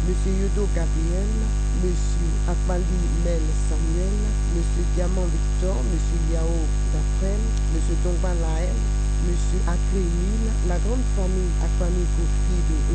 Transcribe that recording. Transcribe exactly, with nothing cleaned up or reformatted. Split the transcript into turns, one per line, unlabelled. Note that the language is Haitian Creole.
Monsieur Yodo Gabriel, Monsieur Akbali Mel Samuel, Monsieur Diamant Victor, Monsieur Yao Daprel, Monsieur Tongba Laël, Monsieur Akre Emile, la grande famille, la famille Kofi de